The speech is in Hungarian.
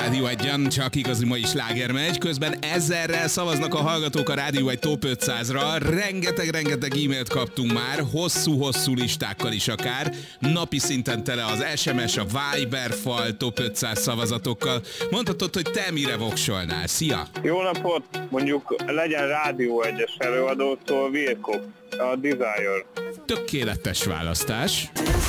Rádió Egyen, csak igazi mai sláger megy. Közben ezerrel szavaznak a hallgatók a Rádió Egy Top 500-ra. Rengeteg e-mailt kaptunk már, hosszú listákkal is akár. Napi szinten tele az SMS, a Viber fal Top 500 szavazatokkal. Mondhatod, hogy te mire voksolnál. Szia! Jó napot! Mondjuk legyen Rádió Egyes előadótól Wilco, a Desire. Tökéletes választás.